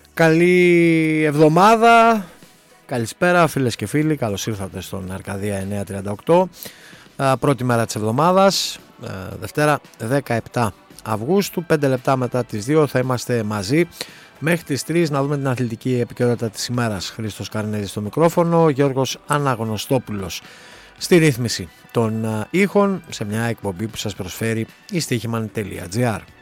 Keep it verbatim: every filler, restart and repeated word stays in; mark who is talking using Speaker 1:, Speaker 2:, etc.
Speaker 1: Καλή εβδομάδα, καλησπέρα φίλες και φίλοι, καλώς ήρθατε στον Αρκαδία εννιακόσια τριάντα οκτώ. Πρώτη μέρα της εβδομάδας, Δευτέρα δεκαεπτά Αυγούστου, πέντε λεπτά μετά τις δύο θα είμαστε μαζί μέχρι τις τρεις να δούμε την αθλητική επικαιρότητα της ημέρας. Χρήστος Καρνέζης στο μικρόφωνο, Γιώργος Αναγνωστόπουλος στη ρύθμιση των ήχων, σε μια εκπομπή που σας προσφέρει η στοίχημαν τελεία τζι άρ.